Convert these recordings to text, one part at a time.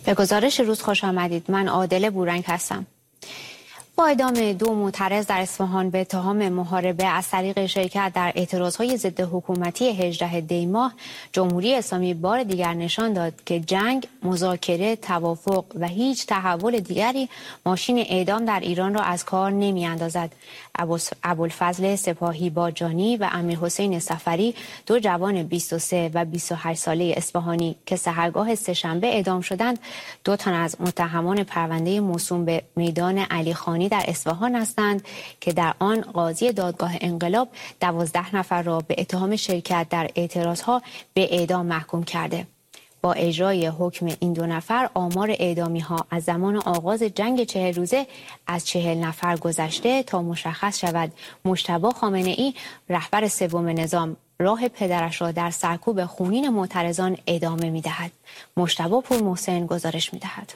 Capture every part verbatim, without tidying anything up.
به گزارش روز خوش آمدید. من عادله بورنگ هستم. با اعدام دو معترض در اصفهان به اتهام محاربه از طریق شرکت در اعتراضهای ضد حکومتی هجدهم دی ماه، جمهوری اسلامی بار دیگر نشان داد که جنگ، مذاکره، توافق و هیچ تحول دیگری ماشین اعدام در ایران را از کار نمی‌اندازد. ابوالفضل سپاهی باجانی و امیرحسین صفری، دو جوان بیست و سه و بیست و هشت ساله اصفهانی که سحرگاه سه‌شنبه اعدام شدند، دو تن از متهمان پرونده موسوم به میدان علیخانی در اصفهان هستند که در آن قاضی دادگاه انقلاب دوازده نفر را به اتهام شرکت در اعتراضها به اعدام محکوم کرده. با اجرای حکم این دو نفر، آمار اعدامی ها از زمان آغاز جنگ چهل روزه از چهل نفر گذشته تا مشخص شود مجتبی خامنه ای، رهبر سوم نظام، راه پدرش را در سرکوب خونین معترضان ادامه می دهد. مجتبی پور محسن گزارش می دهد.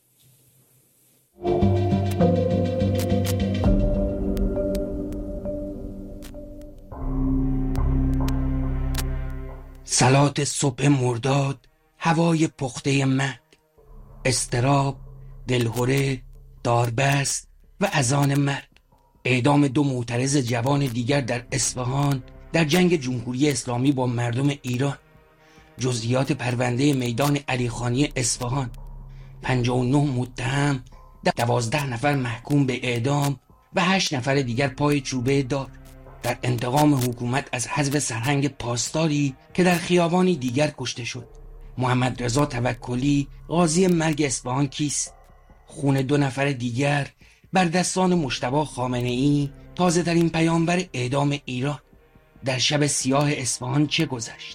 صلات صبح مرداد، هوای پخته مرگ، اضطراب، دلهره، داربست و اذان مرگ. اعدام دو معترض جوان دیگر در اصفهان در جنگ جمهوری اسلامی با مردم ایران. جزئیات پرونده میدان علیخانی اصفهان. پنجاه و نه متهم، دوازده نفر محکوم به اعدام و هشت نفر دیگر پای چوبه دار در انتقام حکومت از حذف سرهنگ پاسداری که در خیابانی دیگر کشته شد. محمد رضا توکلی، قاضی مرگ اصفهان کیست؟ خون دو نفر دیگر بر دستان مجتبی خامنه ای، تازه ترین پیامبر اعدام ایران. در شب سیاه اصفهان چه گذشت؟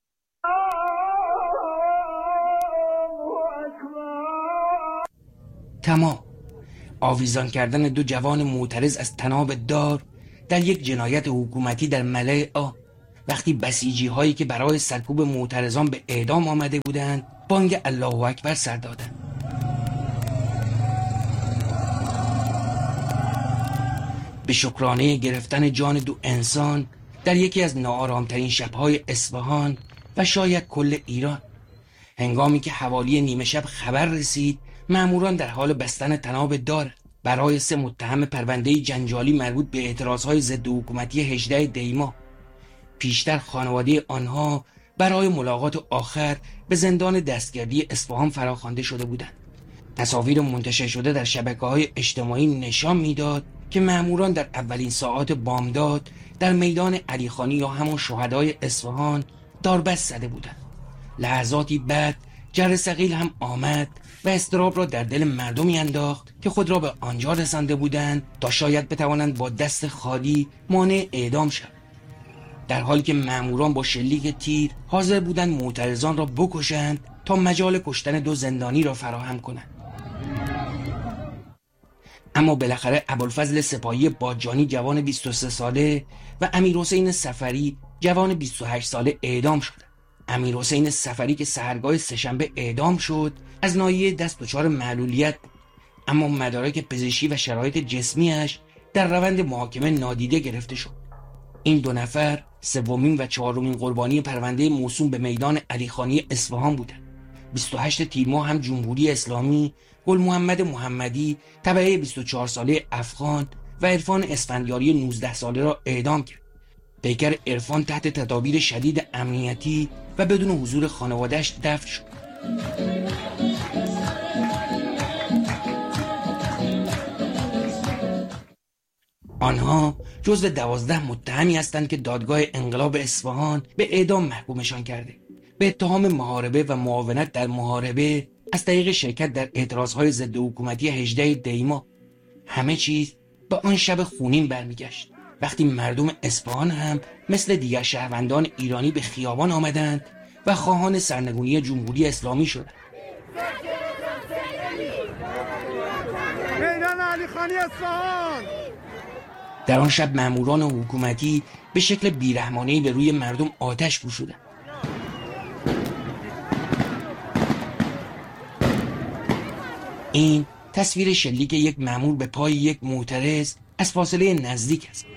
تمام. آویزان کردن دو جوان معترض از طناب دار در یک جنایت حکومتی در ملأ آ، وقتی بسیجی هایی که برای سرکوب معترضان به اعدام آمده بودند بانگ الله اکبر سر دادند. به شکرانه گرفتن جان دو انسان در یکی از ناآرامترین شبهای اصفهان و شاید کل ایران، هنگامی که حوالی نیمه شب خبر رسید ماموران در حال بستن طناب دار برای سه متهم پرونده جنجالی مربوط به اعتراضهای ضد حکومتی هجدهم دی ماه. پیشتر خانواده آنها برای ملاقات آخر به زندان دستگردی اصفهان فراخوانده شده بودند. تصاویر منتشر شده در شبکه‌های اجتماعی نشان میداد که ماموران در اولین ساعات بامداد در میدان علیخانی یا همون شهدای اصفهان داربست زده بودند. لحظاتی بعد جر ثقیل هم آمد و اضطراب را در دل مردمی انداخت که خود را به آنجا رسانده بودند تا شاید بتوانند با دست خالی مانع اعدام شوند، در حالی که ماموران با شلیک تیر حاضر بودند معترضان را بکشند تا مجال کشتن دو زندانی را فراهم کنند. اما بالاخره ابوالفضل سپاهی باجانی جوان بیست و سه ساله و امیرحسین صفری جوان بیست و هشت ساله اعدام شدند. امیرحسین صفری که سحرگاه سه‌شنبه اعدام شد از ناحیه دست دچار معلولیت بود، اما مدارک پزشکی و شرایط جسمیش در روند محاکمه نادیده گرفته شد. این دو نفر سومین و چهارمین قربانی پرونده موسوم به میدان علیخانی اصفهان بودند. بیست و هشتم تیر ماه هم جمهوری اسلامی گل محمد محمدی تبعه بیست و چهار ساله افغان و عرفان اسفندیاری نوزده ساله را اعدام کرد. پیکر عرفان تحت تدابیر شدید امنیتی و بدون حضور خانواده‌اش دفن شد. آنها جزو دوازده متهمی هستند که دادگاه انقلاب اصفهان به اعدام محکومشان کرده، به اتهام محاربه و معاونت در محاربه از طریق شرکت در اعتراضهای ضد حکومتی هجدهم دی ماه. همه چیز به آن شب خونین برمیگشت، وقتی مردم اصفهان هم مثل دیگر شهروندان ایرانی به خیابان آمدند و خواهان سرنگونی جمهوری اسلامی شدند. میدان علیخانی اصفهان. در آن شب ماموران حکومتی به شکل بیرحمانه‌ای به روی مردم آتش گشودند. این تصویر شلیک یک مامور به پای یک معترض از فاصله نزدیک است.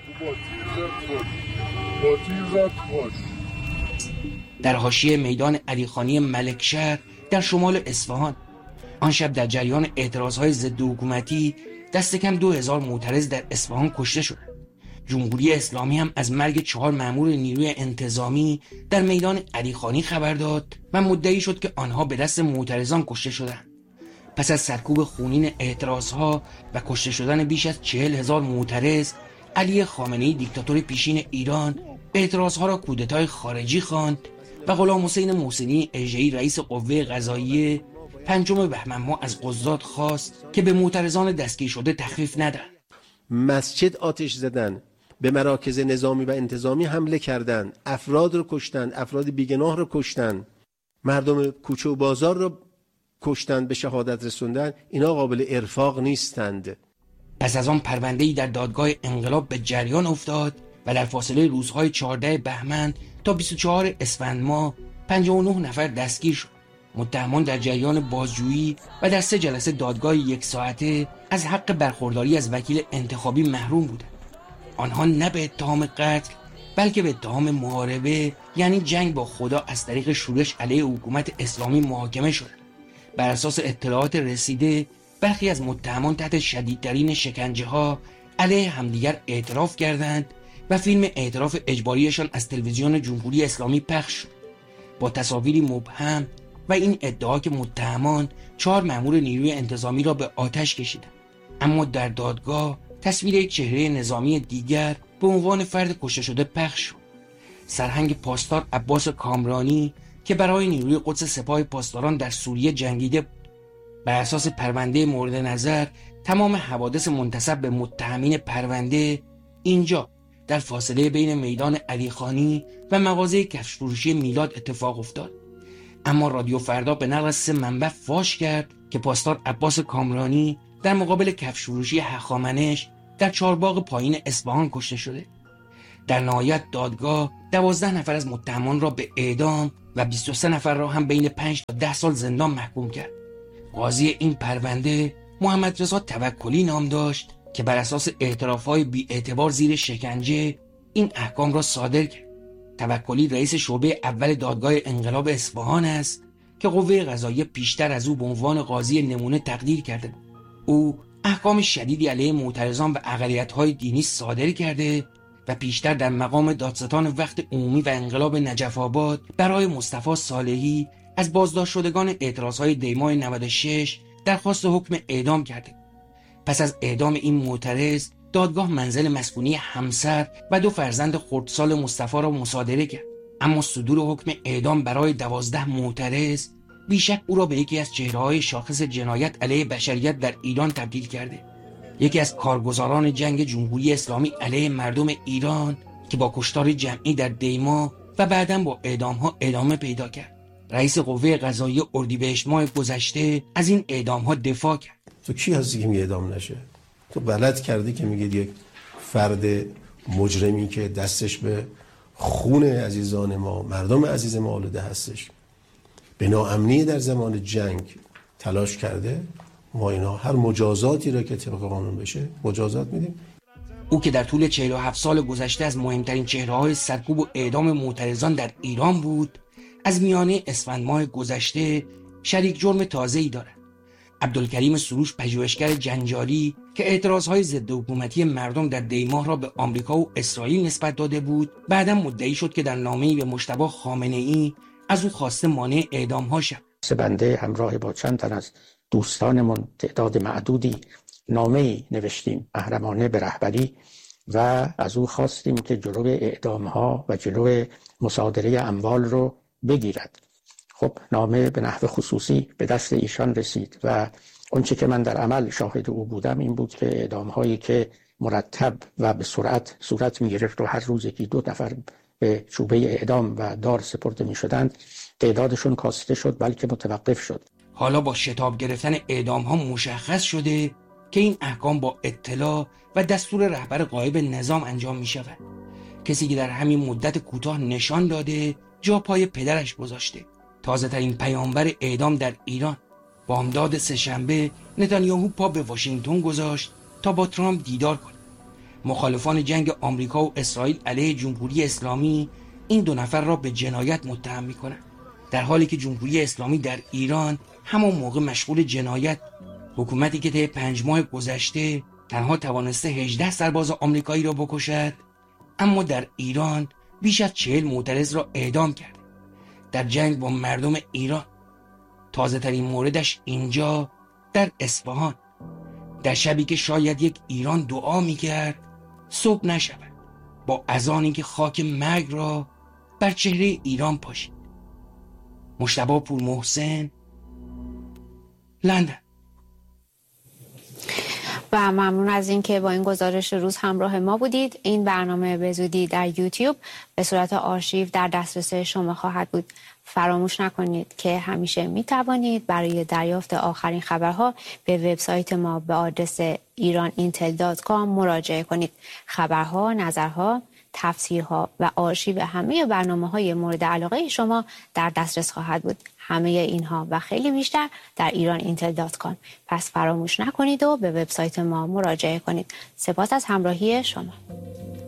در حاشیه میدان علیخانی ملکشهر در شمال اصفهان، آن شب در جریان اعتراضهای ضد حکومتی دست کم دو هزار معترض در اصفهان کشته شدند. جمهوری اسلامی هم از مرگ چهار مأمور نیروی انتظامی در میدان علیخانی خبر داد و مدعی شد که آنها به دست معترضان کشته شدند. پس از سرکوب خونین اعتراضها و کشته شدن بیش از چهل هزار معترض، علی خامنه‌ای دیکتاتور پیشین ایران اعتراضها را کودتای خارجی خواند و غلام حسین محسنی اژه‌ای رئیس قوه قضاییه پنجم بهمن ماه از قضات خواست که به معترضان دستگیر شده تخفیف ندهند. مسجد آتش زدن، به مراکز نظامی و انتظامی حمله کردند، افراد رو کشتند، افراد بیگناه رو کشتند، مردم کوچه و بازار رو کشتند، به شهادت رسوندن. اینا قابل ارفاق نیستند. پس از آن پرونده‌ای در دادگاه انقلاب به جریان افتاد و در فاصله روزهای چهارده بهمن تا بیست و چهارم اسفند ماه پنجاه و نه نفر دستگیر شد. متهمان در جریان بازجویی و در سه جلسه دادگاه یک ساعته از حق برخورداری از وکیل انتخابی محروم بودند. آنها نه به اتهام قتل بلکه به اتهام محاربه، یعنی جنگ با خدا، از طریق شورش علیه حکومت اسلامی محاکمه شدند. بر اساس اطلاعات رسیده برخی از متهمان تحت شدیدترین شکنجه ها علیه همدیگر اعتراف کردند و فیلم اعتراف اجباریشان از تلویزیون جمهوری اسلامی پخش شد با تصاویری مبهم و این ادعا که متهمان چهار مأمور نیروی انتظامی را به آتش کشیدند. اما در دادگاه تصویر یک چهره نظامی دیگر به عنوان فرد کشته شده پخش شد. سرهنگ پاسدار عباس کامرانی که برای نیروی قدس سپاه پاسداران در سوریه جنگیده بود. بر اساس پرونده مورد نظر تمام حوادث منتسب به متهمین پرونده اینجا در فاصله بین میدان علیخانی و مغازه کفش فروشی میلاد اتفاق افتاد. اما رادیو فردا به نقل سه منبع فاش کرد که پاسدار عباس کامرانی در مقابل کفش فروشی هخامنش در چهارباغ پایین اصفهان کشته شده. در نهایت دادگاه دوازده نفر از متهمان را به اعدام و بیست و سه نفر را هم بین پنج تا ده سال زندان محکوم کرد. قاضی این پرونده محمد رضا توکلی نام داشت که بر اساس اعتراف‌های بی‌اعتبار زیر شکنجه این احکام را صادر کرد. توکلی رئیس شعبه اول دادگاه انقلاب اصفهان است که قوه قضاییه پیشتر از او به عنوان قاضی نمونه تقدیر کرده بود. او احکام شدیدی علیه معترضان و اقلیت‌های دینی صادر کرده و پیشتر در مقام دادستان وقت عمومی و انقلاب نجف آباد برای مصطفی صالحی از بازداشت شدگان اعتراضهای دیماه نود و شش درخواست حکم اعدام کرده. پس از اعدام این معترض دادگاه منزل مسکونی همسر و دو فرزند خردسال مصطفی را مصادره کرد. اما صدور حکم اعدام برای دوازده معترض بیشک او را به یکی از چهره‌های شاخص جنایت علیه بشریت در ایران تبدیل کرده. یکی از کارگزاران جنگ جمهوری اسلامی علیه مردم ایران که با کشتار جمعی در دیما و بعداً با اعدام‌ها ادامه پیدا کرد. رئیس قوه قضاییه اردیبهشت ماه گذشته از این اعدام‌ها دفاع کرد. تو کی هستی که میگه اعدام نشه؟ تو غلط کردی که میگه یک فرد مجرمی که دستش به خون عزیزان ما، مردم عزیز ما آلوده هستش، به ناامنی در زمان جنگ تلاش کرده، ما اینا هر مجازاتی را که طبق قانون بشه مجازات میدیم. او که در طول چهل و هفت سال گذشته از مهمترین چهره‌های سرکوب و اعدام معترضان در ایران بود، از میانه اسفند ماه گذشته شریک جرم تازه‌ای دارد. عبدالکریم سروش، پژوهشگر جنجالی که اعتراضهای ضد حکومتی مردم در دیماه را به آمریکا و اسرائیل نسبت داده بود، بعداً مدعی شد که در نامه‌ای به مجتبی خامنه‌ای از او خواسته مانع اعدام‌ها شد. سه بنده همراه با چند تن از دوستانمون تعداد معدودی نامه‌ای نوشتیم محرمانه به رهبری و از او خواستیم که جلوی اعدام‌ها و جلوی مصادره اموال رو بگیرد. خب نامه به نحو خصوصی به دست ایشان رسید و اونچه که من در عمل شاهد او بودم این بود که اعدام‌هایی که مرتب و به سرعت صورت می‌گرفت و هر روز یکی دو نفر به چوبه اعدام و دار سپرده می‌شدند، تعدادشون کاسته شد بلکه متوقف شد. حالا با شتاب گرفتن اعدام‌ها مشخص شده که این احکام با اطلاع و دستور رهبر غایب نظام انجام می‌شود. کسی که در همین مدت کوتاه نشان داده جا پای پدرش گذاشته. تازه ترین پیامبر اعدام در ایران. بامداد سه‌شنبه نتانیاهو پا به واشنگتن گذاشت تا با ترامپ دیدار کنه. مخالفان جنگ آمریکا و اسرائیل علیه جمهوری اسلامی این دو نفر را به جنایت متهم می‌کنند. در حالی که جمهوری اسلامی در ایران همون موقع مشغول جنایت، حکومتی که طی پنج ماه گذشته تنها توانسته هجده سرباز آمریکایی را بکشد، اما در ایران بیش از چهل معترض را اعدام کرده در جنگ با مردم ایران. تازه ترین موردش اینجا در اصفهان، در شبی که شاید یک ایران دعا میکرد صبح نشود، با اذانی که خاک مرگ را بر چهره ایران پاشید. مجتبی پورمحسن، لندن. و ممنون از اینکه با این گزارش روز همراه ما بودید. این برنامه به زودی در یوتیوب به صورت آرشیو در دسترس شما خواهد بود. فراموش نکنید که همیشه می توانید برای دریافت آخرین خبرها به وبسایت ما به آدرس ایران اینتل دات کام مراجعه کنید. خبرها، نظرها، تفسیرها و آرشیو همه برنامه‌های مورد علاقه شما در دسترس خواهد بود. همه اینها و خیلی بیشتر در ایران اینتل دات کام. پس فراموش نکنید و به وبسایت ما مراجعه کنید. سپاس از همراهی شما.